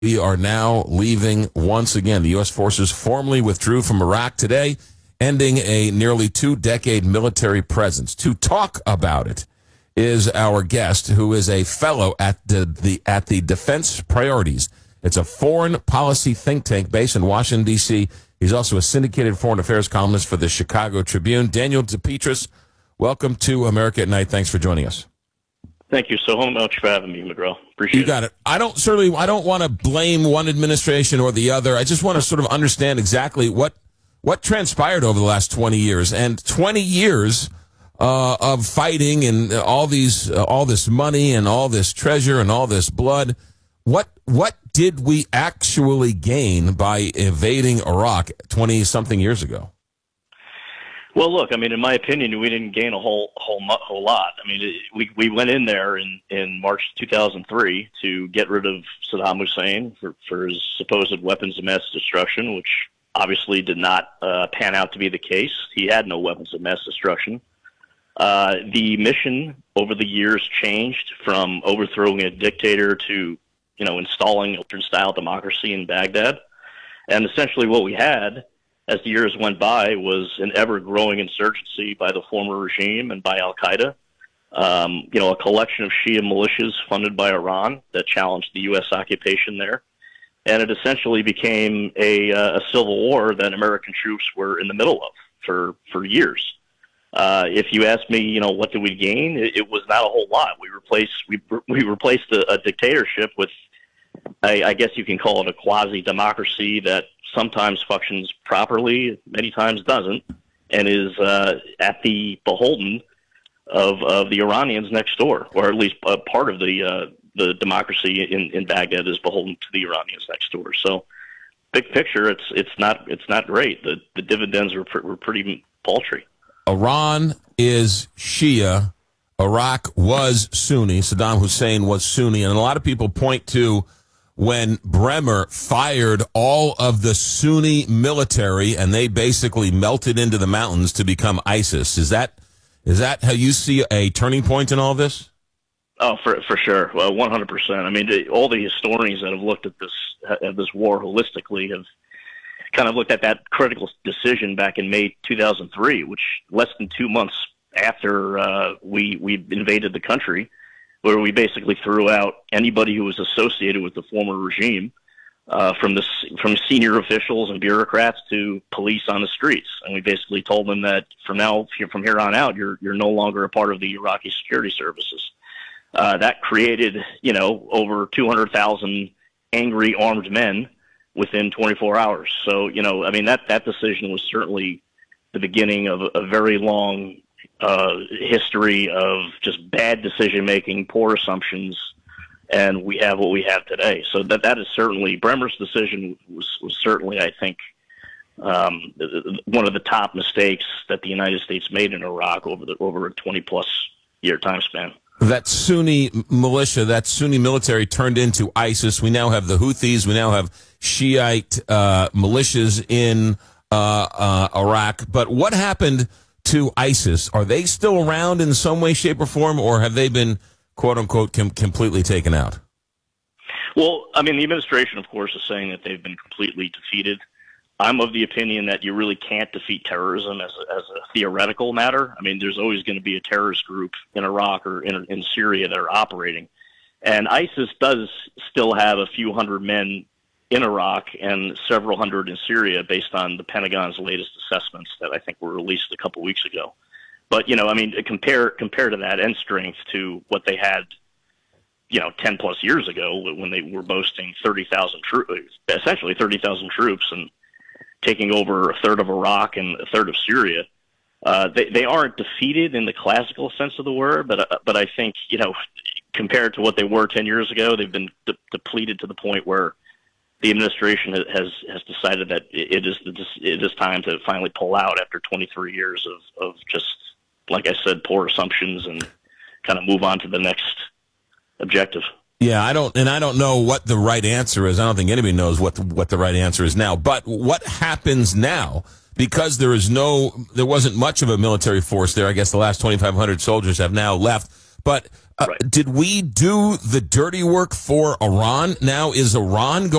We are now leaving once again. The U.S. forces formally withdrew from Iraq today, ending a nearly 2-decade military presence. To talk about it is our guest, who is a fellow at the Defense Priorities. It's a foreign policy think tank based in Washington, D.C. He's also a syndicated foreign affairs columnist for the Chicago Tribune. Daniel DePetris, welcome to America at Night. Thanks for joining us. Thank you so much for having me, McGraw. Appreciate it. You got it. I don't want to blame one administration or the other. I just want to sort of understand exactly what transpired over the last 20 years. And 20 years of fighting and all this money and all this treasure and all this blood. What did we actually gain by invading Iraq 20-something years ago? Well, look, I mean, in my opinion, we didn't gain a whole lot. I mean, we went in there in March 2003 to get rid of Saddam Hussein for his supposed weapons of mass destruction, which obviously did not pan out to be the case. He had no weapons of mass destruction. The mission over the years changed from overthrowing a dictator to, installing Western-style democracy in Baghdad. And essentially what we had as the years went by was an ever-growing insurgency by the former regime and by al-Qaeda, a collection of Shia militias funded by Iran that challenged the U.S. occupation there. And it essentially became a civil war that American troops were in the middle of for years. If you ask me, what did we gain? It was not a whole lot. We replaced a dictatorship with, I guess you can call it a quasi-democracy that sometimes functions properly, many times doesn't, and is at the beholden of the Iranians next door, or at least a part of the democracy in Baghdad is beholden to the Iranians next door. So, big picture, it's not great. The dividends were pretty paltry. Iran is Shia. Iraq was Sunni. Saddam Hussein was Sunni, and a lot of people point to when Bremer fired all of the Sunni military and they basically melted into the mountains to become ISIS. Is that how you see a turning point in all this? Oh, for sure. Well, 100%. I mean, all the historians that have looked at this war holistically have kind of looked at that critical decision back in May 2003, which less than 2 months after we invaded the country, where we basically threw out anybody who was associated with the former regime, from senior officials and bureaucrats to police on the streets, and we basically told them that from here on out, you're no longer a part of the Iraqi security services. That created, over 200,000 angry armed men within 24 hours. So, that decision was certainly the beginning of a very long history of just bad decision-making, poor assumptions, and we have what we have today. So that is certainly, Bremer's decision was certainly, I think, one of the top mistakes that the United States made in Iraq over a 20-plus year time span. That Sunni militia, that Sunni military turned into ISIS. We now have the Houthis. We now have Shiite militias in Iraq. But what happened to ISIS? Are they still around in some way, shape, or form, or have they been, quote unquote, completely taken out? Well, I mean, the administration, of course, is saying that they've been completely defeated. I'm of the opinion that you really can't defeat terrorism as a theoretical matter. I mean, there's always going to be a terrorist group in Iraq or in Syria that are operating. And ISIS does still have a few hundred men in Iraq and several hundred in Syria based on the Pentagon's latest assessments that I think were released a couple weeks ago. But, compare to that end strength to what they had, 10 plus years ago when they were boasting 30,000 troops, essentially 30,000 troops and taking over a third of Iraq and a third of Syria. They aren't defeated in the classical sense of the word, but I think, compared to what they were 10 years ago, they've been depleted to the point where the administration has decided that it is time to finally pull out after 23 years of just, like I said, poor assumptions and kind of move on to the next objective. Yeah, I don't know what the right answer is. I don't think anybody knows what the right answer is now. But what happens now? Because there wasn't much of a military force there. I guess the last 2,500 soldiers have now left. But Right. did we do the dirty work for Iran? Now is Iran going